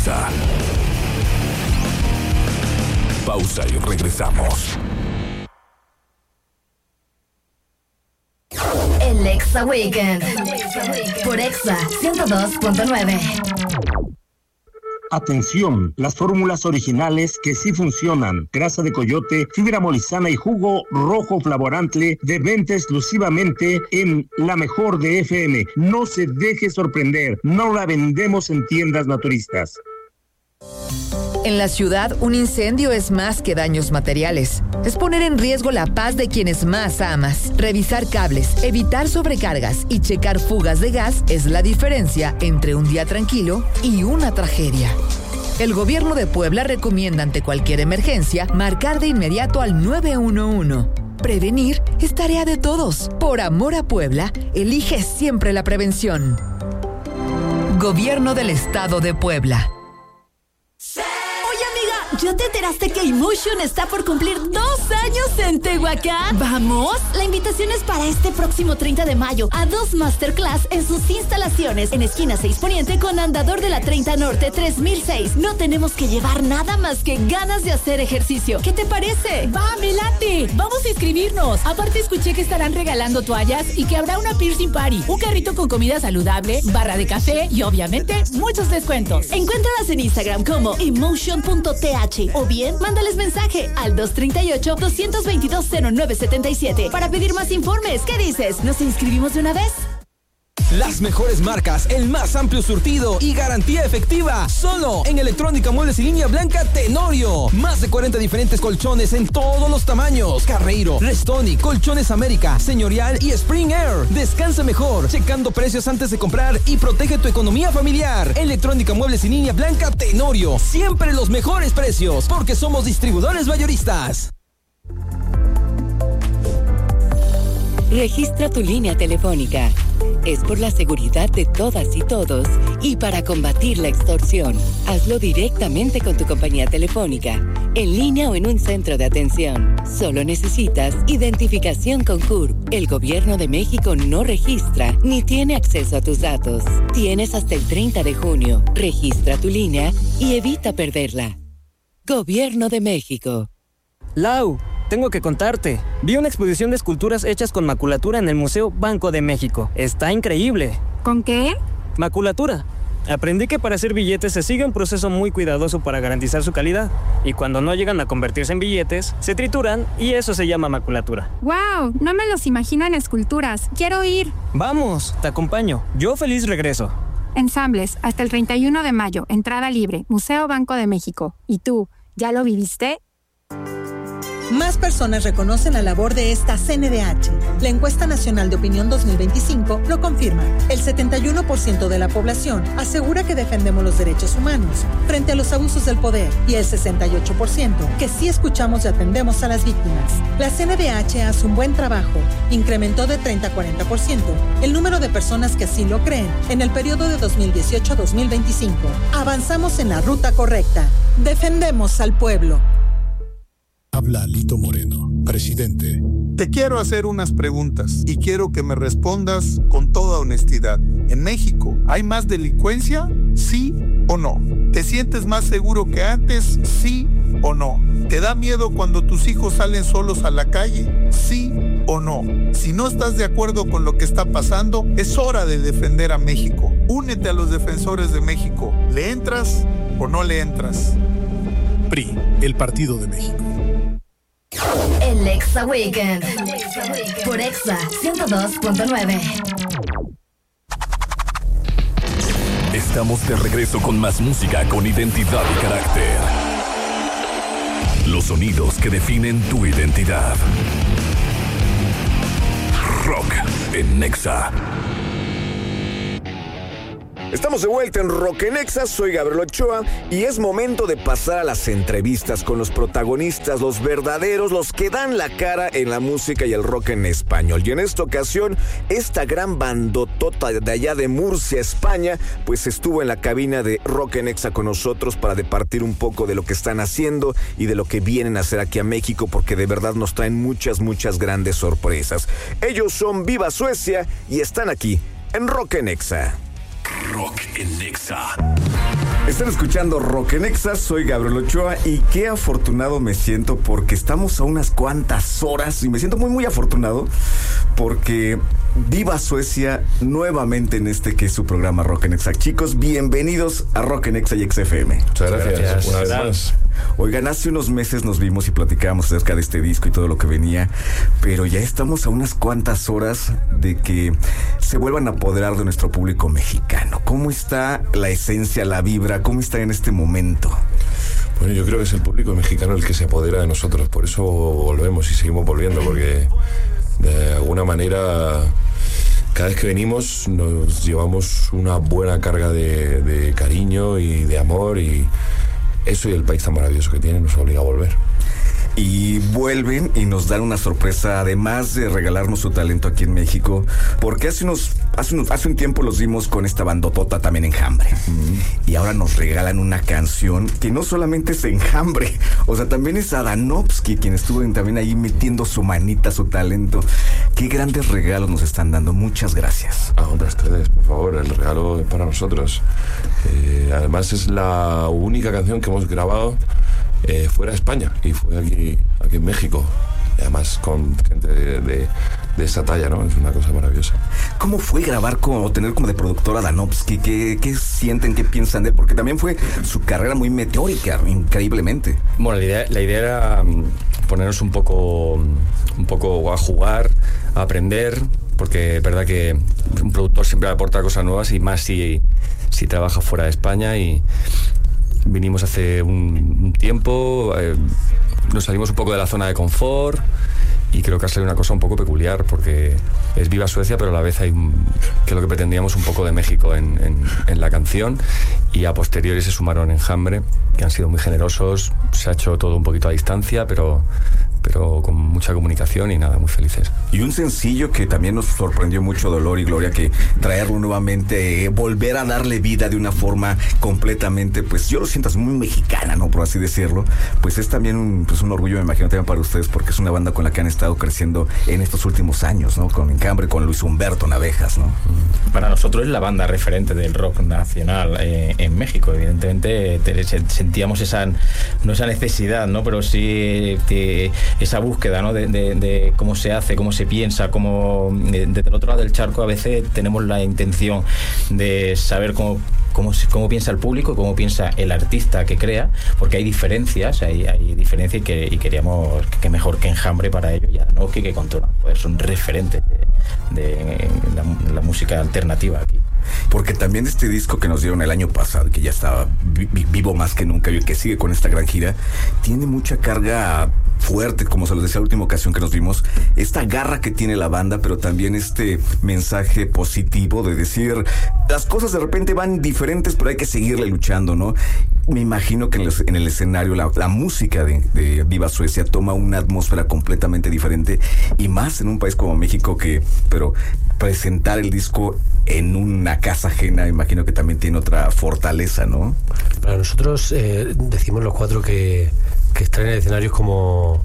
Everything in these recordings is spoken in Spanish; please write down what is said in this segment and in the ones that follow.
Exa. Pausa y regresamos. El Exa Weekend. Por Exa 102.9. Atención, las fórmulas originales que sí funcionan. Grasa de coyote, fibra molisana y jugo rojo flavorante de venta exclusivamente en La Mejor de FM. No se deje sorprender, no la vendemos en tiendas naturistas. En la ciudad, un incendio es más que daños materiales. Es poner en riesgo la paz de quienes más amas. Revisar cables, evitar sobrecargas y checar fugas de gas es la diferencia entre un día tranquilo y una tragedia. El gobierno de Puebla recomienda ante cualquier emergencia marcar de inmediato al 911. Prevenir es tarea de todos. Por amor a Puebla, elige siempre la prevención. Gobierno del Estado de Puebla. ¿Ya te enteraste que Emotion está por cumplir 2 años en Tehuacán? ¿Vamos? La invitación es para este próximo 30 de mayo a 2 masterclass en sus instalaciones en esquina 6 Poniente con andador de la 30 Norte 3006. No tenemos que llevar nada más que ganas de hacer ejercicio. ¿Qué te parece? ¡Va, me late! ¡Vamos a inscribirnos! Aparte escuché que estarán regalando toallas y que habrá una piercing party, un carrito con comida saludable, barra de café y obviamente muchos descuentos. Encuéntralas en Instagram como emotion.th o bien mándales mensaje al 238-222-0977 para pedir más informes. ¿Qué dices? ¿Nos inscribimos de una vez? Las mejores marcas, el más amplio surtido y garantía efectiva. Solo en Electrónica Muebles y Línea Blanca Tenorio. Más de 40 diferentes colchones en todos los tamaños. Carreiro, Restoni, Colchones América, Señorial y Spring Air. Descansa mejor, checando precios antes de comprar y protege tu economía familiar. Electrónica Muebles y Línea Blanca Tenorio. Siempre los mejores precios, porque somos distribuidores mayoristas. Registra tu línea telefónica. Es por la seguridad de todas y todos y para combatir la extorsión. Hazlo directamente con tu compañía telefónica, en línea o en un centro de atención. Solo necesitas identificación con CURP. El Gobierno de México no registra ni tiene acceso a tus datos. Tienes hasta el 30 de junio. Registra tu línea y evita perderla. Gobierno de México. Lau, tengo que contarte. Vi una exposición de esculturas hechas con maculatura en el Museo Banco de México. Está increíble. ¿Con qué? Maculatura. Aprendí que para hacer billetes se sigue un proceso muy cuidadoso para garantizar su calidad. Y cuando no llegan a convertirse en billetes, se trituran y eso se llama maculatura. ¡Wow! No me los imagino en esculturas. Quiero ir. Vamos, te acompaño. Yo feliz regreso. Ensambles, hasta el 31 de mayo. Entrada libre. Museo Banco de México. ¿Y tú, ya lo viviste? Más personas reconocen la labor de esta CNDH. La encuesta nacional de opinión 2025 lo confirma. El 71% de la población asegura que defendemos los derechos humanos frente a los abusos del poder y el 68% que sí escuchamos y atendemos a las víctimas. La CNDH hace un buen trabajo. Incrementó de 30 a 40% el número de personas que así lo creen en el periodo de 2018 a 2025. Avanzamos en la ruta correcta. Defendemos al pueblo. Habla Lito Moreno, presidente. Te quiero hacer unas preguntas y quiero que me respondas con toda honestidad. ¿En México hay más delincuencia? ¿Sí o no? ¿Te sientes más seguro que antes? ¿Sí o no? ¿Te da miedo cuando tus hijos salen solos a la calle? ¿Sí o no? Si no estás de acuerdo con lo que está pasando, es hora de defender a México. Únete a los defensores de México. ¿Le entras o no le entras? PRI, el Partido de México. El Exa Weekend. Por Exa 102.9. Estamos de regreso con más música con identidad y carácter. Los sonidos que definen tu identidad. Rock en Exa. Estamos de vuelta en Rock en Exa, soy Gabriel Ochoa y es momento de pasar a las entrevistas con los protagonistas, los verdaderos, los que dan la cara en la música y el rock en español. Y en esta ocasión, esta gran bandotota de allá de Murcia, España, pues estuvo en la cabina de Rock en Exa con nosotros para departir un poco de lo que están haciendo y de lo que vienen a hacer aquí a México, porque de verdad nos traen muchas grandes sorpresas. Ellos son Viva Suecia y están aquí en Rock en Exa. Rock en Exa. Están escuchando Rock en Exa, soy Gabriel Ochoa y qué afortunado me siento porque estamos a unas cuantas horas y me siento muy afortunado porque viva Suecia nuevamente en este que es su programa Rock en Exa. Chicos, bienvenidos a Rock en Exa y XFM. Muchas gracias. Una vez más. Oigan, hace unos meses nos vimos y platicábamos acerca de este disco y todo lo que venía, pero ya estamos a unas cuantas horas de que se vuelvan a apoderar de nuestro público mexicano. ¿Cómo está la esencia, la vibra? ¿Cómo está en este momento? Bueno, yo creo que es el público mexicano el que se apodera de nosotros, por eso volvemos y seguimos volviendo, porque de alguna manera cada vez que venimos nos llevamos una buena carga de cariño y de amor, y eso y el país tan maravilloso que tiene nos obliga a volver. Y vuelven y nos dan una sorpresa, además de regalarnos su talento aquí en México, porque hace un tiempo los vimos con esta bandotota también, Enjambre. Y ahora nos regalan una canción que no solamente es Enjambre, o sea, también es Adanovsky quien estuvo también ahí metiendo su manita, su talento. Qué grandes regalos nos están dando, muchas gracias. A ustedes, por favor, el regalo es para nosotros. Además es la única canción que hemos grabado fuera de España, y fue aquí en México, y además con gente de esa talla, ¿no? Es una cosa maravillosa. ¿Cómo fue grabar o tener como de productor a Adanovsky? ¿Qué sienten, qué piensan de él? Porque también fue su carrera muy meteórica, increíblemente. Bueno, la idea era ponernos un poco a jugar, a aprender, porque es verdad que un productor siempre aporta cosas nuevas, y más si trabaja fuera de España. Y vinimos hace un tiempo, nos salimos un poco de la zona de confort, y creo que ha salido una cosa un poco peculiar, porque es viva Suecia, pero a la vez hay que lo que pretendíamos un poco de México en la canción, y a posteriori se sumaron Enjambre, que han sido muy generosos. Se ha hecho todo un poquito a distancia, pero con mucha comunicación, y nada, muy felices. Y un sencillo que también nos sorprendió mucho, Dolor y Gloria, que traerlo nuevamente, volver a darle vida de una forma completamente, pues yo lo siento muy mexicana, ¿no? Por así decirlo. Pues es también un orgullo, me imagino, también para ustedes, porque es una banda con la que han estado creciendo en estos últimos años, ¿no? Con Enjambre, con Luis Humberto Navejas, ¿no? Para nosotros es la banda referente del rock nacional en México. Evidentemente sentíamos no esa necesidad, ¿no? Pero sí esa búsqueda, ¿no? de cómo se hace, cómo se piensa, desde el otro lado del charco a veces tenemos la intención de saber cómo piensa el público, cómo piensa el artista que crea, porque hay diferencias, y queríamos que mejor que Enjambre para ello, y Adanovsky, que con todo poder son referentes de la música alternativa aquí. Porque también este disco que nos dieron el año pasado, que ya estaba vivo más que nunca, y que sigue con esta gran gira, tiene mucha carga fuerte, como se los decía la última ocasión que nos vimos, esta garra que tiene la banda, pero también este mensaje positivo de decir, las cosas de repente van diferentes, pero hay que seguirle luchando, ¿no? Me imagino que en el escenario la música de Viva Suecia toma una atmósfera completamente diferente, y más en un país como México, pero presentar el disco en una casa ajena, imagino que también tiene otra fortaleza, ¿no? Para nosotros decimos los cuatro que estar en el escenario es como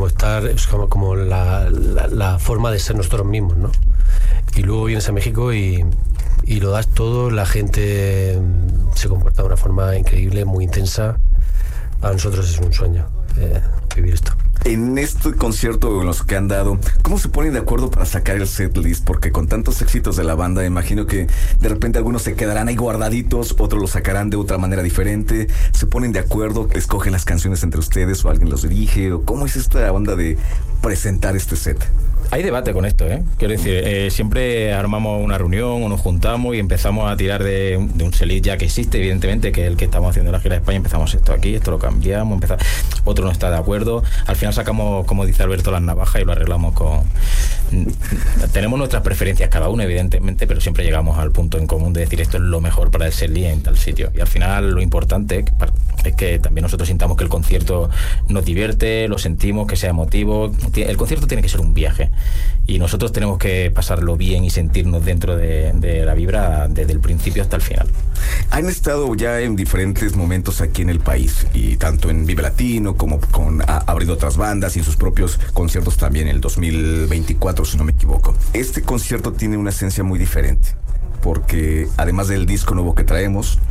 la forma de ser nosotros mismos, ¿no? Y luego vienes a México y lo das todo, la gente se comporta de una forma increíble, muy intensa. Para nosotros es un sueño vivir esto. En este concierto en los que han dado, ¿cómo se ponen de acuerdo para sacar el setlist? Porque con tantos éxitos de la banda, imagino que de repente algunos se quedarán ahí guardaditos, otros los sacarán de otra manera diferente. ¿Se ponen de acuerdo? ¿Escogen las canciones entre ustedes o alguien los dirige? ¿O cómo es esta onda de presentar este set? Hay debate con esto, ¿eh? Quiero decir, siempre armamos una reunión o nos juntamos y empezamos a tirar de un setlist ya que existe, evidentemente, que es el que estamos haciendo en la gira de España. Empezamos esto aquí, esto lo cambiamos, otro no está de acuerdo. Al final sacamos, como dice Alberto, las navajas y lo arreglamos tenemos nuestras preferencias cada uno, evidentemente, pero siempre llegamos al punto en común de decir esto es lo mejor para el setlist en tal sitio. Y al final lo importante es que también nosotros sintamos que el concierto nos divierte, lo sentimos, que sea emotivo. El concierto tiene que ser un viaje, y nosotros tenemos que pasarlo bien y sentirnos dentro de la vibra desde el principio hasta el final. Han estado ya en diferentes momentos aquí en el país, y tanto en Vive Latino como abriendo otras bandas, y en sus propios conciertos también en el 2024, si no me equivoco. Este concierto tiene una esencia muy diferente, porque además del disco nuevo que traemos,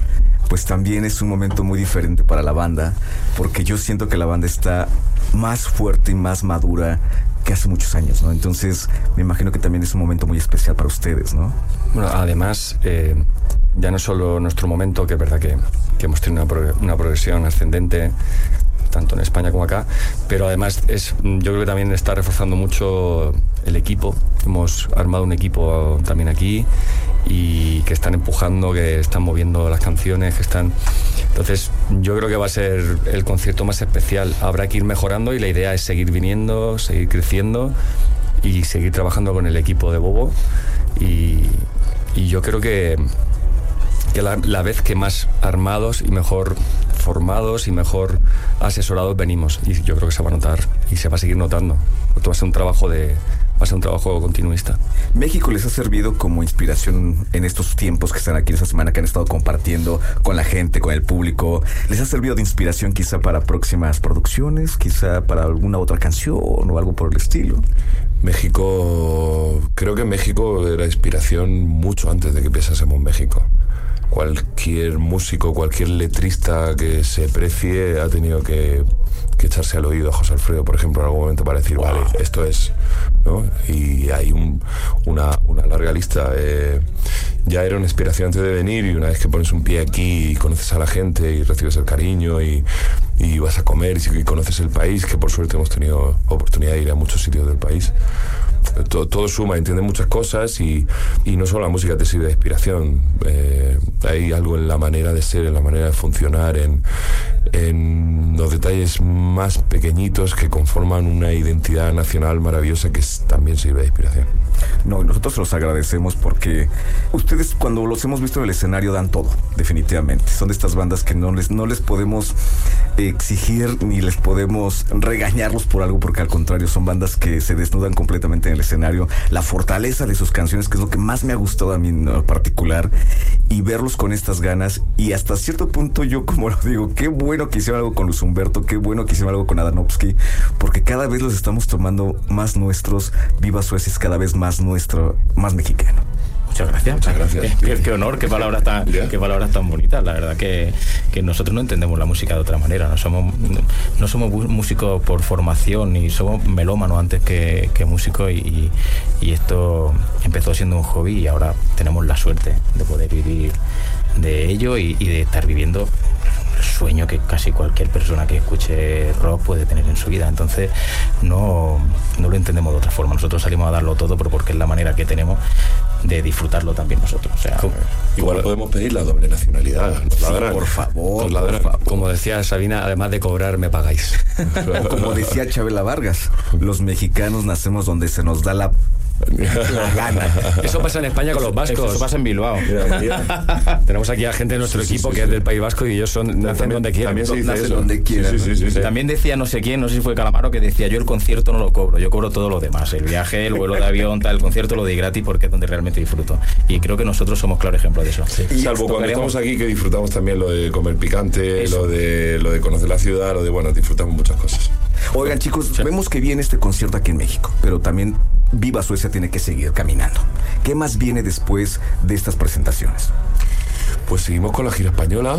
pues también es un momento muy diferente para la banda, porque yo siento que la banda está más fuerte y más madura que hace muchos años, ¿no? Entonces, me imagino que también es un momento muy especial para ustedes, ¿no? Bueno, además, ya no solo nuestro momento, que es verdad que hemos tenido una progresión ascendente, tanto en España como acá, pero además yo creo que también está reforzando mucho el equipo. Hemos armado un equipo también aquí y que están empujando, que están moviendo las canciones, que están... Entonces yo creo que va a ser el concierto más especial. Habrá que ir mejorando y la idea es seguir viniendo, seguir creciendo y seguir trabajando con el equipo de Bobo y yo creo que la vez que más armados y mejor formados y mejor asesorados venimos, y yo creo que se va a notar y se va a seguir notando. Esto va a ser un trabajo continuista. ¿México les ha servido como inspiración en estos tiempos que están aquí esta semana, que han estado compartiendo con la gente, con el público? ¿Les ha servido de inspiración quizá para próximas producciones, quizá para alguna otra canción o algo por el estilo? Creo que México era inspiración mucho antes de que pensásemos México. Cualquier músico, cualquier letrista que se precie ha tenido que echarse al oído a José Alfredo, por ejemplo, en algún momento para decir, vale, esto es, ¿no? Y hay una larga lista. Ya era una inspiración antes de venir, y una vez que pones un pie aquí y conoces a la gente y recibes el cariño y vas a comer y conoces el país, que por suerte hemos tenido oportunidad de ir a muchos sitios del país. Todo suma, entiende muchas cosas y no solo la música te sirve de inspiración. Hay algo en la manera de ser, en la manera de funcionar, en los detalles más pequeñitos que conforman una identidad nacional maravillosa que también sirve de inspiración. No, nosotros los agradecemos porque ustedes, cuando los hemos visto en el escenario, dan todo, definitivamente. Son de estas bandas que no les podemos exigir ni les podemos regañarlos por algo, porque al contrario, son bandas que se desnudan completamente en el escenario. La fortaleza de sus canciones, que es lo que más me ha gustado a mí en particular, y verlos con estas ganas, y hasta cierto punto yo, como lo digo, qué bueno que hicieron algo con Luis Humberto, qué bueno que hicieron algo con Adanovsky, porque cada vez los estamos tomando más nuestros. Viva Suecia es cada vez más nuestro, más mexicano. Muchas gracias. Muchas gracias. Qué honor, qué palabras tan bonitas. La verdad que nosotros no entendemos la música de otra manera. No somos músicos por formación, ni somos melómanos antes que músicos, y esto empezó siendo un hobby y ahora tenemos la suerte de poder vivir de ello y de estar viviendo el sueño que casi cualquier persona que escuche rock puede tener en su vida. Entonces no lo entendemos de otra forma. Nosotros salimos a darlo todo, pero porque es la manera que tenemos de disfrutarlo también nosotros. O sea, igual podemos pedir la doble nacionalidad. Sí, por favor. Como decía Sabina, además de cobrar, me pagáis. Como decía Chabela Vargas, los mexicanos nacemos donde se nos da la gana. Eso pasa en España con los vascos. Eso pasa en Bilbao. Tenemos aquí a gente de nuestro equipo que es del País Vasco y ellos nacen donde quieren. También se dice eso. Donde quieran. Sí. También decía no sé quién, no sé si fue Calamaro, que decía: yo el concierto no lo cobro, yo cobro todo lo demás, el viaje, el vuelo de avión, tal, el concierto lo doy gratis porque es donde realmente disfruto. Y creo que nosotros somos claro ejemplo de eso. Sí. Salvo cuando estamos aquí, que disfrutamos también lo de comer picante, lo de conocer la ciudad, disfrutamos muchas cosas. Oigan, chicos, vemos que viene este concierto aquí en México, pero también Viva Suecia tiene que seguir caminando. ¿Qué más viene después de estas presentaciones? Pues seguimos con la gira española.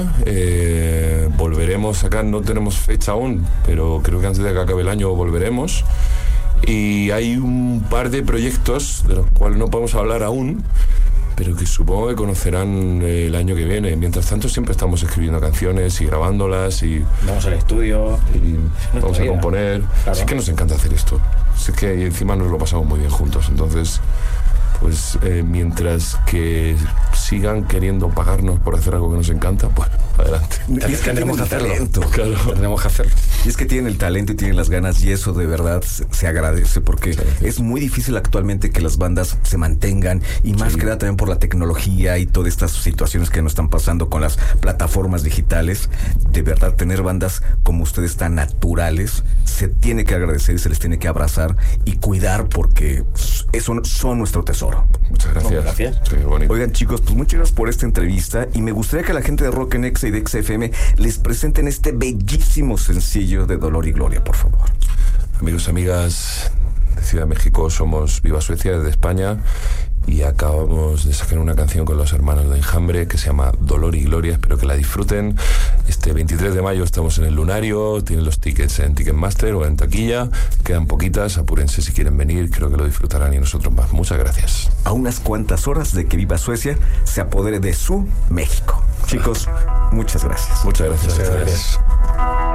Volveremos acá, no tenemos fecha aún, pero creo que antes de que acabe el año volveremos. Y hay un par de proyectos de los cuales no podemos hablar aún, pero que supongo que conocerán el año que viene. Mientras tanto, siempre estamos escribiendo canciones y grabándolas y vamos al estudio y vamos a componer. Claro. Sí que nos encanta hacer esto. Sí que encima nos lo pasamos muy bien juntos. Entonces, pues mientras que sigan queriendo pagarnos por hacer algo que nos encanta, pues adelante. Y es que tendremos que hacerlo. Claro. Tendremos que hacerlo. Y es que tienen el talento y tienen las ganas, y eso de verdad se agradece, porque es muy difícil actualmente que las bandas se mantengan, y más que nada también por la tecnología y todas estas situaciones que nos están pasando con las plataformas digitales. De verdad, tener bandas como ustedes tan naturales se tiene que agradecer y se les tiene que abrazar y cuidar, porque son nuestro tesoro. Muchas gracias. Gracias. Sí, bonito. Oigan, chicos, pues muchas gracias por esta entrevista, y me gustaría que la gente de Rock en Exa y de XFM les presenten este bellísimo sencillo de Dolor y Gloria, por favor. Amigos, amigas de Ciudad de México, somos Viva Suecia desde España, y acabamos de sacar una canción con los hermanos de Enjambre que se llama Dolor y Gloria. Espero que la disfruten. Este 23 de mayo estamos en el Lunario, tienen los tickets en Ticketmaster o en taquilla, quedan poquitas, apúrense si quieren venir, creo que lo disfrutarán y nosotros más. Muchas gracias. A unas cuantas horas de que Viva Suecia se apodere de su México. Chicos, muchas gracias. Muchas gracias. Muchas gracias.